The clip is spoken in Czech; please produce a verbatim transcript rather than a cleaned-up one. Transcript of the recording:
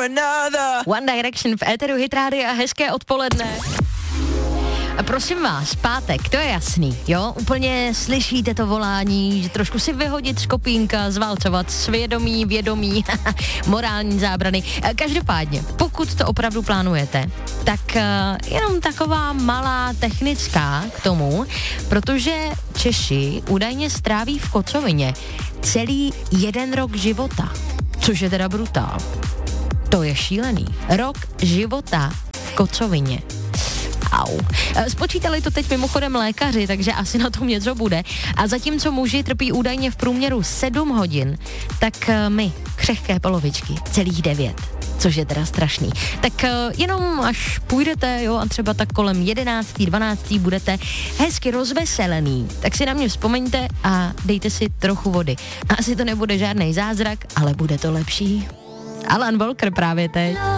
One Direction v éteru Hit Rádia, hezké odpoledne. A prosím vás, pátek, to je jasný, jo? Úplně slyšíte to volání, že trošku si vyhodit z kopínka, zválcovat svědomí, vědomí, morální zábrany. Každopádně, pokud to opravdu plánujete, tak uh, jenom taková malá technická k tomu, protože Češi údajně stráví v kocovině celý jeden rok života, což je teda brutál. To je šílený. Rok života v kocovině. Au. Spočítali to teď mimochodem lékaři, takže asi na tom něco bude. A zatímco muži trpí údajně v průměru sedm hodin, tak my, křehké polovičky, celých devět. Což je teda strašný. Tak jenom až půjdete, jo, a třeba tak kolem jedenáctý, dvanáctý budete hezky rozveselený, tak si na mě vzpomeňte a dejte si trochu vody. Asi to nebude žádnej zázrak, ale bude to lepší. Alan Walker právě teď.